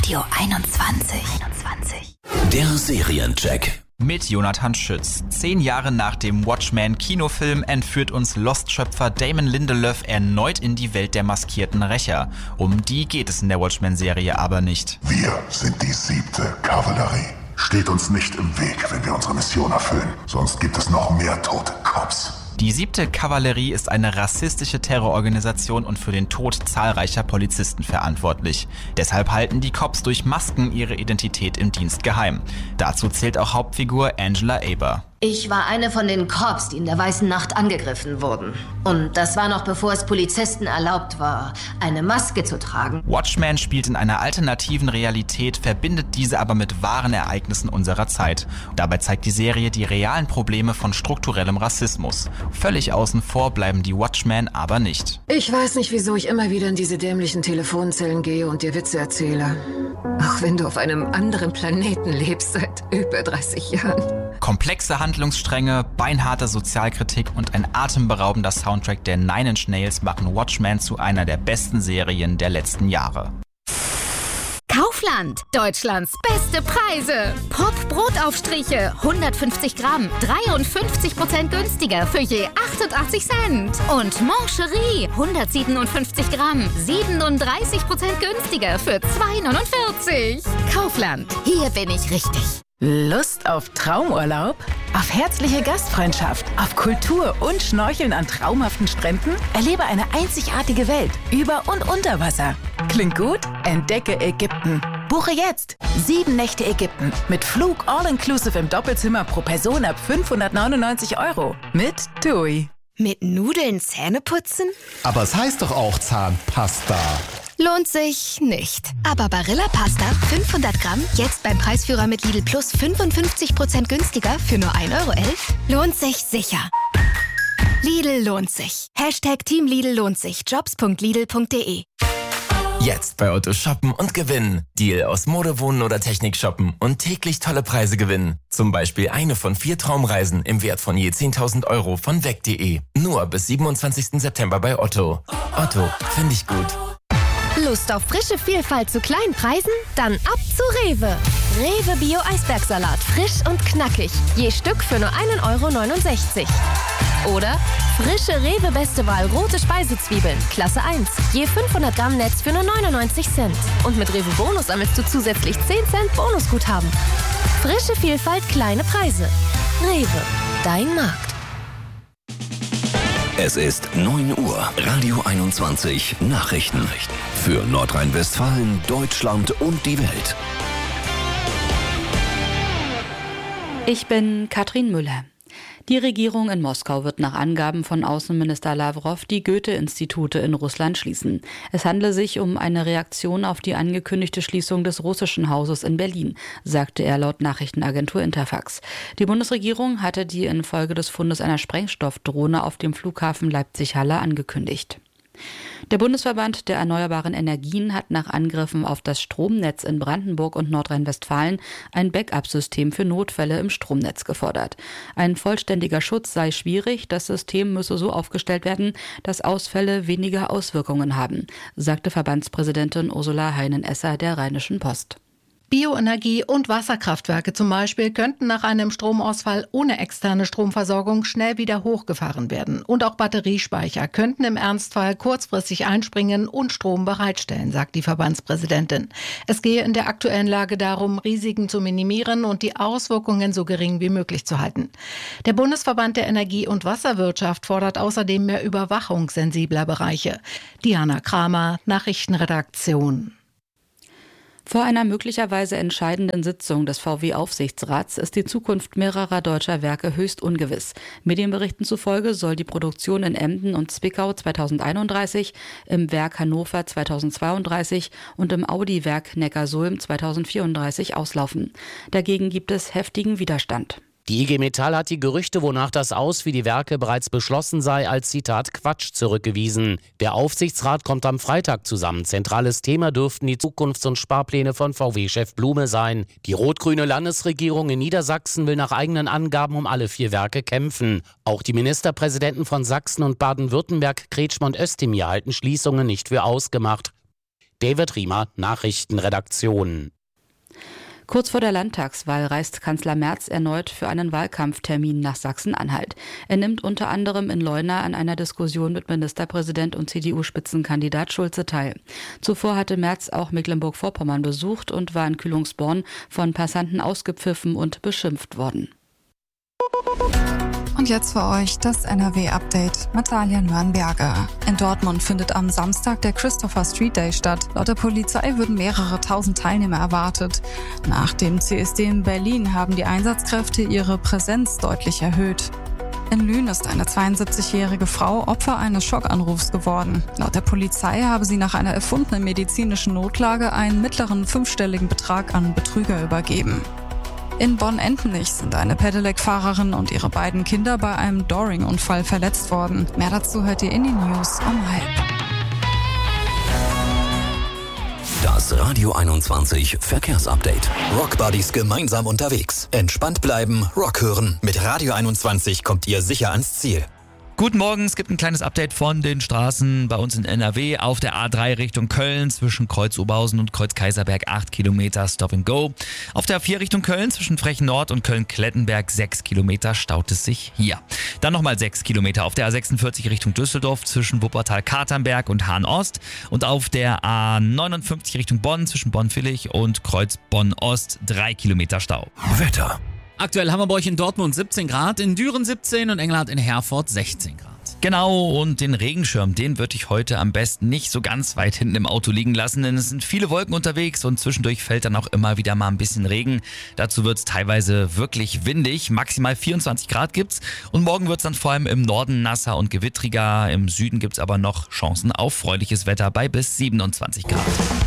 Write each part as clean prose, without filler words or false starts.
Radio 21. Der Seriencheck. Mit Jonathan Schütz. 10 Jahre nach dem Watchmen-Kinofilm entführt uns Lost-Schöpfer Damon Lindelof erneut in die Welt der maskierten Rächer. Um die geht es in der Watchmen-Serie aber nicht. Wir sind die 7. Kavallerie. Steht uns nicht im Weg, wenn wir unsere Mission erfüllen. Sonst gibt es noch mehr tote Cops. Die 7. Kavallerie ist eine rassistische Terrororganisation und für den Tod zahlreicher Polizisten verantwortlich. Deshalb halten die Cops durch Masken ihre Identität im Dienst geheim. Dazu zählt auch Hauptfigur Angela Aber. Ich war eine von den Corps, die in der Weißen Nacht angegriffen wurden. Und das war noch bevor es Polizisten erlaubt war, eine Maske zu tragen. Watchmen spielt in einer alternativen Realität, verbindet diese aber mit wahren Ereignissen unserer Zeit. Dabei zeigt die Serie die realen Probleme von strukturellem Rassismus. Völlig außen vor bleiben die Watchmen aber nicht. Ich weiß nicht, wieso ich immer wieder in diese dämlichen Telefonzellen gehe und dir Witze erzähle. Auch wenn du auf einem anderen Planeten lebst seit über 30 Jahren. Komplexe Handlungsstränge, beinharte Sozialkritik und ein atemberaubender Soundtrack der Nine Inch Nails machen Watchmen zu einer der besten Serien der letzten Jahre. Kaufland, Deutschlands beste Preise. Pop-Brotaufstriche, 150 Gramm, 53% günstiger für je 88 Cent. Und Mancherie, 157 Gramm, 37% günstiger für 2,49. Kaufland, hier bin ich richtig. Lust auf Traumurlaub? Auf herzliche Gastfreundschaft? Auf Kultur und Schnorcheln an traumhaften Stränden? Erlebe eine einzigartige Welt über und unter Wasser. Klingt gut? Entdecke Ägypten. Buche jetzt 7 Nächte Ägypten mit Flug all-inclusive im Doppelzimmer pro Person ab 599 € mit TUI. Mit Nudeln Zähne putzen? Aber es heißt doch auch Zahnpasta. Lohnt sich nicht. Aber Barilla Pasta 500 Gramm jetzt beim Preisführer mit Lidl Plus 55% günstiger für nur 1,11 € lohnt sich sicher. Lidl lohnt sich. Team Lidl lohnt sich. Jobs.lidl.de. Jetzt bei Otto shoppen und gewinnen. Deal aus Mode, Wohnen oder Technik shoppen und täglich tolle Preise gewinnen. Zum Beispiel eine von 4 Traumreisen im Wert von je 10.000 € von weg.de. Nur bis 27. September bei Otto. Otto, finde ich gut. Lust auf frische Vielfalt zu kleinen Preisen? Dann ab zu Rewe. Rewe Bio Eisbergsalat. Frisch und knackig. Je Stück für nur 1,69 €. Oder frische Rewe Beste Wahl rote Speisezwiebeln. Klasse 1. Je 500 Gramm Netz für nur 99 Cent. Und mit Rewe Bonus sammelst du zusätzlich 10 Cent Bonusguthaben. Frische Vielfalt, kleine Preise. Rewe. Dein Markt. Es ist 9 Uhr. Radio 21 Nachrichten. Für Nordrhein-Westfalen, Deutschland und die Welt. Ich bin Katrin Müller. Die Regierung in Moskau wird nach Angaben von Außenminister Lawrow die Goethe-Institute in Russland schließen. Es handle sich um eine Reaktion auf die angekündigte Schließung des russischen Hauses in Berlin, sagte er laut Nachrichtenagentur Interfax. Die Bundesregierung hatte die infolge des Fundes einer Sprengstoffdrohne auf dem Flughafen Leipzig-Halle angekündigt. Der Bundesverband der erneuerbaren Energien hat nach Angriffen auf das Stromnetz in Brandenburg und Nordrhein-Westfalen ein Backup-System für Notfälle im Stromnetz gefordert. Ein vollständiger Schutz sei schwierig, das System müsse so aufgestellt werden, dass Ausfälle weniger Auswirkungen haben, sagte Verbandspräsidentin Ursula Heinen-Esser der Rheinischen Post. Bioenergie- und Wasserkraftwerke zum Beispiel könnten nach einem Stromausfall ohne externe Stromversorgung schnell wieder hochgefahren werden. Und auch Batteriespeicher könnten im Ernstfall kurzfristig einspringen und Strom bereitstellen, sagt die Verbandspräsidentin. Es gehe in der aktuellen Lage darum, Risiken zu minimieren und die Auswirkungen so gering wie möglich zu halten. Der Bundesverband der Energie- und Wasserwirtschaft fordert außerdem mehr Überwachung sensibler Bereiche. Diana Kramer, Nachrichtenredaktion. Vor einer möglicherweise entscheidenden Sitzung des VW-Aufsichtsrats ist die Zukunft mehrerer deutscher Werke höchst ungewiss. Medienberichten zufolge soll die Produktion in Emden und Zwickau 2031, im Werk Hannover 2032 und im Audi-Werk Neckarsulm 2034 auslaufen. Dagegen gibt es heftigen Widerstand. Die IG Metall hat die Gerüchte, wonach das Aus für die Werke bereits beschlossen sei, als Zitat Quatsch zurückgewiesen. Der Aufsichtsrat kommt am Freitag zusammen. Zentrales Thema dürften die Zukunfts- und Sparpläne von VW-Chef Blume sein. Die rot-grüne Landesregierung in Niedersachsen will nach eigenen Angaben um alle 4 Werke kämpfen. Auch die Ministerpräsidenten von Sachsen und Baden-Württemberg, Kretschmer und Özdemir, halten Schließungen nicht für ausgemacht. David Riemer, Nachrichtenredaktion. Kurz vor der Landtagswahl reist Kanzler Merz erneut für einen Wahlkampftermin nach Sachsen-Anhalt. Er nimmt unter anderem in Leuna an einer Diskussion mit Ministerpräsident und CDU-Spitzenkandidat Schulze teil. Zuvor hatte Merz auch Mecklenburg-Vorpommern besucht und war in Kühlungsborn von Passanten ausgepfiffen und beschimpft worden. Und jetzt für euch das NRW-Update mit Dalia Nürnberger. In Dortmund findet am Samstag der Christopher Street Day statt. Laut der Polizei würden mehrere tausend Teilnehmer erwartet. Nach dem CSD in Berlin haben die Einsatzkräfte ihre Präsenz deutlich erhöht. In Lünen ist eine 72-jährige Frau Opfer eines Schockanrufs geworden. Laut der Polizei habe sie nach einer erfundenen medizinischen Notlage einen mittleren 5-stelligen Betrag an Betrüger übergeben. In Bonn-Entenich sind eine Pedelec-Fahrerin und ihre beiden Kinder bei einem Doring-Unfall verletzt worden. Mehr dazu hört ihr in den News um 12:30. Das Radio 21 Verkehrsupdate. Rock Buddies gemeinsam unterwegs. Entspannt bleiben, Rock hören. Mit Radio 21 kommt ihr sicher ans Ziel. Guten Morgen, es gibt ein kleines Update von den Straßen bei uns in NRW. Auf der A3 Richtung Köln zwischen Kreuz Oberhausen und Kreuz Kaiserberg 8 Kilometer Stop and Go. Auf der A4 Richtung Köln zwischen Frechen Nord und Köln-Klettenberg 6 Kilometer staut es sich hier. Dann nochmal 6 Kilometer auf der A46 Richtung Düsseldorf zwischen Wuppertal-Katernberg und Hahn-Ost. Und auf der A59 Richtung Bonn zwischen Bonn-Villig und Kreuz Bonn-Ost 3 Kilometer Stau. Wetter. Aktuell haben wir bei euch in Dortmund 17 Grad, in Düren 17 und Engelhardt in Herford 16 Grad. Genau, und den Regenschirm, den würde ich heute am besten nicht so ganz weit hinten im Auto liegen lassen, denn es sind viele Wolken unterwegs und zwischendurch fällt dann auch immer wieder mal ein bisschen Regen. Dazu wird es teilweise wirklich windig, maximal 24 Grad gibt's und morgen wird es dann vor allem im Norden nasser und gewittriger. Im Süden gibt's aber noch Chancen auf freundliches Wetter bei bis 27 Grad.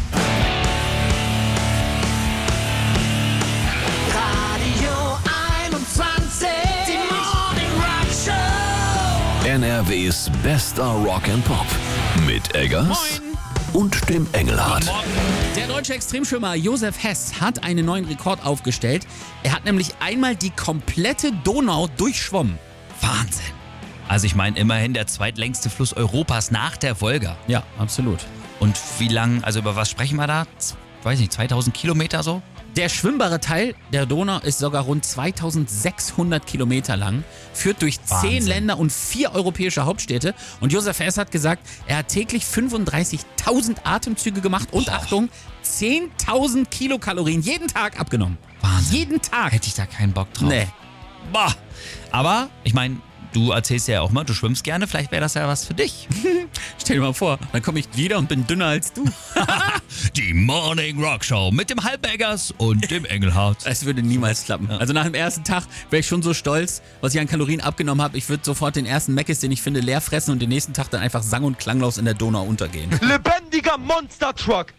NRWs bester Rock and Pop mit Eggers und dem Engelhardt. Der deutsche Extremschwimmer Josef Hess hat einen neuen Rekord aufgestellt. Er hat nämlich einmal die komplette Donau durchschwommen. Wahnsinn. Also ich meine, immerhin der zweitlängste Fluss Europas nach der Wolga. Ja, absolut. Und wie lang, also über was sprechen wir da? Weiß nicht, 2000 Kilometer so? Der schwimmbare Teil der Donau ist sogar rund 2600 Kilometer lang, führt durch 10 Länder und 4 europäische Hauptstädte. Und Josef Hess hat gesagt, er hat täglich 35.000 Atemzüge gemacht und Achtung, 10.000 Kilokalorien jeden Tag abgenommen. Wahnsinn. Jeden Tag. Hätte ich da keinen Bock drauf. Nee. Boah. Aber, ich meine, du erzählst ja auch mal, du schwimmst gerne, vielleicht wäre das ja was für dich. Stell dir mal vor, dann komme ich wieder und bin dünner als du. Die Morning Rock Show mit dem Halbeggers und dem Engelhardt. Es würde niemals klappen. Ja. Also nach dem ersten Tag wäre ich schon so stolz, was ich an Kalorien abgenommen habe. Ich würde sofort den ersten Mc's, den ich finde, leer fressen und den nächsten Tag dann einfach sang- und klanglos in der Donau untergehen. Lebendiger Monster-Truck!